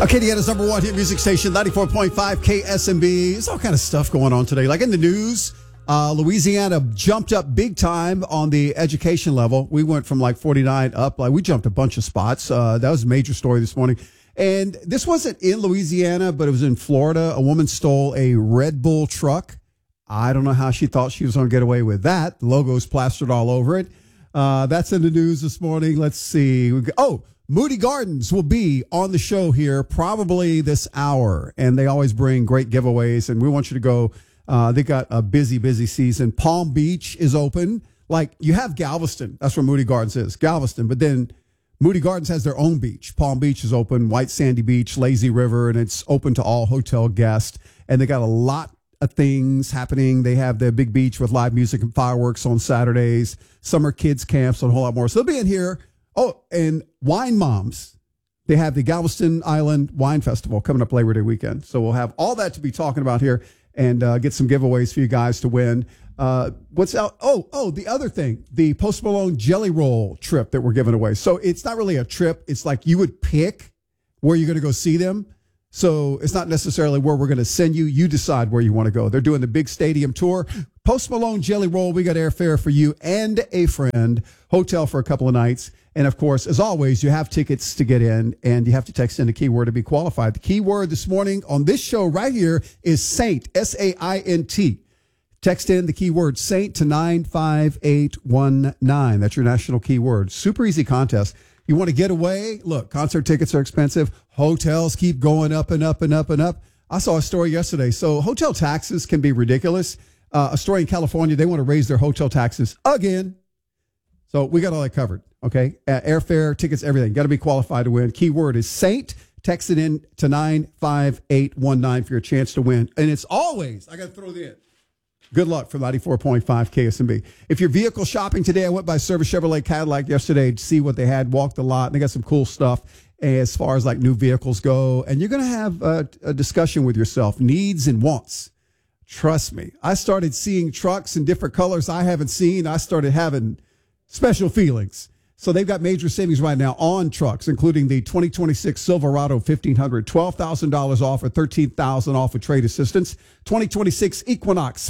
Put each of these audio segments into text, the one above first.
Acadiana's number one hit music station, 94.5 KSMB. There's all kind of stuff going on today. Like in the news, Louisiana jumped up big time on the education level. We went from like 49 up. Like we jumped a bunch of spots. That was a major story this morning. And this wasn't in Louisiana, but it was in Florida. A woman stole a Red Bull truck. I don't know how she thought she was going to get away with that. The logo's plastered all over it. That's in the news this morning. Let's see. Moody Gardens will be on the show here probably this hour, and they always bring great giveaways, and we want you to go. They got a busy season. Palm Beach is open. Like, you have Galveston. That's where Moody Gardens is, Galveston. But then Moody Gardens has their own beach. Palm Beach is open, White Sandy Beach, Lazy River, and it's open to all hotel guests. And they got a lot of things happening. They have the big beach with live music and fireworks on Saturdays, summer kids camps, and a whole lot more. So they'll be in here. Oh, and Wine Moms. They have the Galveston Island Wine Festival coming up Labor Day weekend. So we'll have all that to be talking about here and get some giveaways for you guys to win. What's out? The other thing, the Post Malone Jelly Roll trip that we're giving away. So it's not really a trip. It's like you would pick where you're going to go see them. So it's not necessarily where we're going to send you. You decide where you want to go. They're doing the big stadium tour. Post Malone Jelly Roll. We got airfare for you and a friend. Hotel for a couple of nights. And, of course, as always, you have tickets to get in, and you have to text in the keyword to be qualified. The keyword this morning on this show right here is Saint, S-A-I-N-T. Text in the keyword Saint to 95819. That's your national keyword. Super easy contest. You want to get away? Look, concert tickets are expensive. Hotels keep going up and up and up and up. I saw a story yesterday. So hotel taxes can be ridiculous. A story in California, they want to raise their hotel taxes again. So we got all that covered. Okay, airfare, tickets, everything. Got to be qualified to win. Keyword is Saint. Text it in to 95819 for your chance to win. And it's always, I got to throw it in. Good luck from 94.5 KSMB. If you're vehicle shopping today, I went by Service Chevrolet Cadillac yesterday to see what they had, walked the lot. And they got some cool stuff as far as like new vehicles go. And you're going to have a discussion with yourself, needs and wants. Trust me. I started seeing trucks in different colors I haven't seen. I started having special feelings. So they've got major savings right now on trucks, including the 2026 Silverado 1500, $12,000 off or $13,000 off with trade assistance. 2026 Equinox,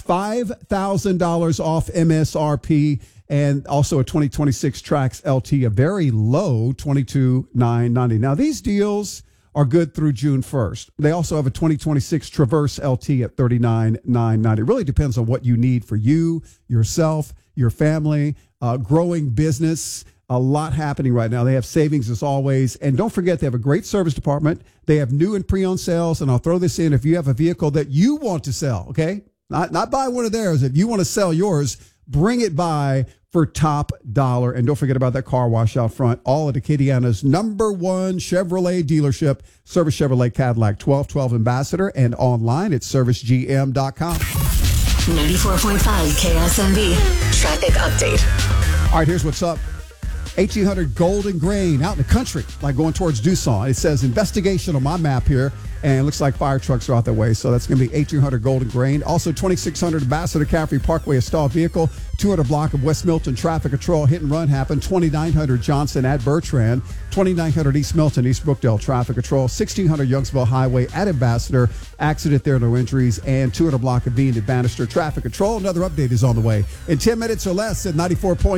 $5,000 off MSRP, and also a 2026 Trax LT, a very low $22,990. Now, these deals are good through June 1st. They also have a 2026 Traverse LT at $39,990. It really depends on what you need for you, yourself, your family, growing business. A lot happening right now. They have savings as always. And don't forget, they have a great service department. They have new and pre-owned sales. And I'll throw this in. If you have a vehicle that you want to sell, okay, not buy one of theirs. If you want to sell yours, bring it by for top dollar. And don't forget about that car wash out front. All at Acadiana's number one Chevrolet dealership, Service Chevrolet Cadillac, 1212 Ambassador, and online at servicegm.com. 94.5 KSMB traffic update. All right, here's what's up. 1800 Golden Grain out in the country, like going towards Doosan. It says investigation on my map here, and it looks like fire trucks are out that way. So that's going to be 1800 Golden Grain. Also, 2600 Ambassador Caffrey Parkway, a stalled vehicle. 200 block of West Milton traffic control hit and run happened. 2900 Johnson at Bertrand. 2900 East Milton, East Brookdale traffic control. 1600 Youngsville Highway at Ambassador. Accident there, no injuries. And 200 block of Bean at Bannister traffic control. Another update is on the way in 10 minutes or less at 94.5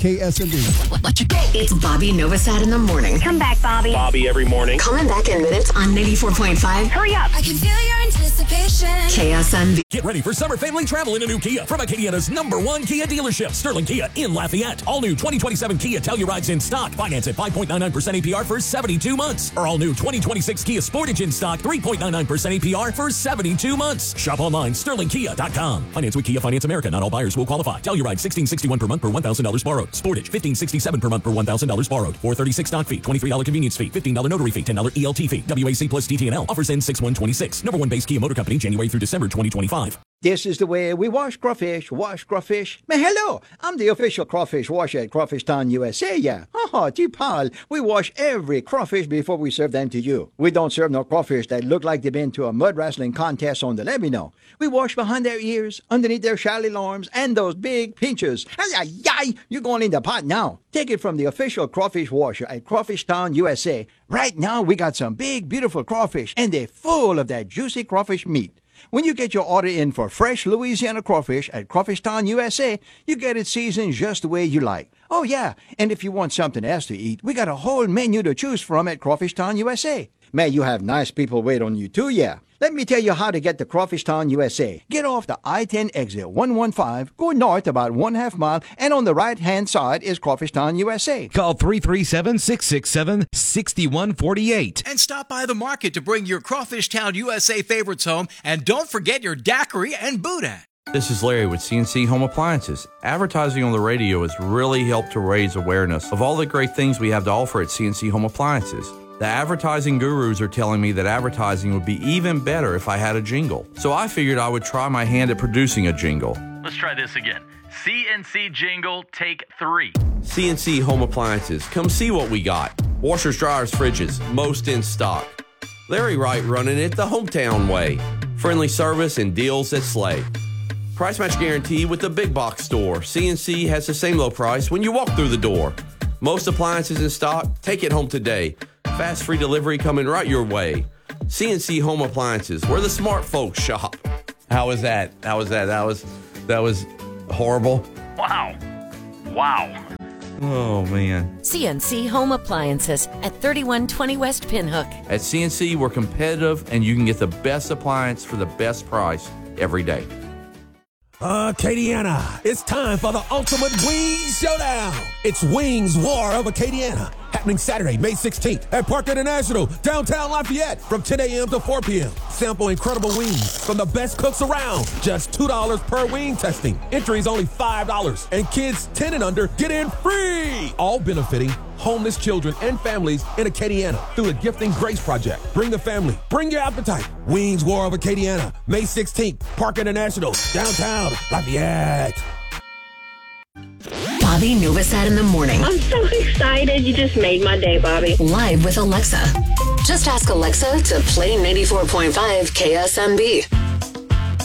KSMB. Let you go. It's Bobby Novosad in the morning. Come back, Bobby. Bobby every morning. Coming back in minutes on 94.5. Hurry up. I can feel your anticipation. KSMB. Get ready for summer family travel in a new Kia from Acadiana's number one Kia dealership, Sterling Kia in Lafayette. All new 2027 Kia Telluride's in stock. Finance at 5.99% APR for 72 months. Or all new 2026 Kia Sportage in stock, 3.99% APR for 72 months. Shop online, sterlingkia.com. Finance with Kia Finance America. Not all buyers will qualify. Telluride, $1,661 per month per $1,000 borrowed. Sportage, $1,567 per month per $1,000 borrowed. $436 stock fee, $23 convenience fee, $15 notary fee, $10 ELT fee. WAC plus DTNL. Offers end 6/1/26. Number one base Kia Motor Company, January through December 2025. This is the way we wash crawfish, wash crawfish. Man, hello, I'm the official crawfish washer at Crawfish Town, USA, yeah. Tu parles. We wash every crawfish before we serve them to you. We don't serve no crawfish that look like they've been to a mud wrestling contest on the levee, no. We wash behind their ears, underneath their shallow arms, and those big pinchers. You're going in the pot now. Take it from the official crawfish washer at Crawfish Town, USA. Right now, we got some big, beautiful crawfish, and they're full of that juicy crawfish meat. When you get your order in for fresh Louisiana crawfish at Crawfish Town, USA, you get it seasoned just the way you like. Oh, yeah, and if you want something else to eat, we got a whole menu to choose from at Crawfish Town, USA. Man, you have nice people wait on you too, yeah. Let me tell you how to get to Crawfish Town, USA. Get off the I-10 exit 115, go north about 1/2 mile, and on the right-hand side is Crawfish Town, USA. Call 337-667-6148. And stop by the market to bring your Crawfish Town, USA favorites home. And don't forget your daiquiri and boudin. This is Larry with CNC Home Appliances. Advertising on the radio has really helped to raise awareness of all the great things we have to offer at CNC Home Appliances. The advertising gurus are telling me that advertising would be even better if I had a jingle. So I figured I would try my hand at producing a jingle. Let's try this again. CNC jingle, take 3. CNC Home Appliances. Come see what we got. Washers, dryers, fridges, most in stock. Larry Wright running it the hometown way. Friendly service and deals that slay. Price match guarantee with the big box store. CNC has the same low price when you walk through the door. Most appliances in stock. Take it home today. Fast free delivery coming right your way. CNC Home Appliances, where the smart folks shop. How was that? That was horrible. Wow. Oh, man. CNC Home Appliances at 3120 West Pinhook. At CNC, we're competitive, and you can get the best appliance for the best price every day. Acadiana, it's time for the Ultimate Wings Showdown. It's Wings War of Acadiana, happening Saturday, May 16th at Park International, downtown Lafayette, from 10 a.m. to 4 p.m. Sample incredible wings from the best cooks around. Just $2 per wing testing. Entry is only $5, and kids 10 and under get in free. All benefiting homeless children and families in Acadiana through the Gifting Grace Project. Bring the family. Bring your appetite. Wings War of Acadiana, May 16th, Park International, downtown Lafayette. Bobby Novosad in the morning. I'm so excited. You just made my day, Bobby. Live with Alexa. Just ask Alexa to play 94.5 KSMB.